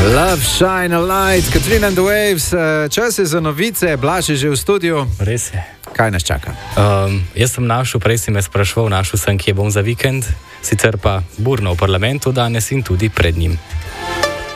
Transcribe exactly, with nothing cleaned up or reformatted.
Love, shine a light, Katrina and the Waves, čas je za novice, Blaž je že v studiu. Res je. Kaj nas čaka? Um, jaz sem našel, prej si me spraševal, našel sem, kje bom za vikend, sicer pa burno v parlamentu danes in tudi pred njim.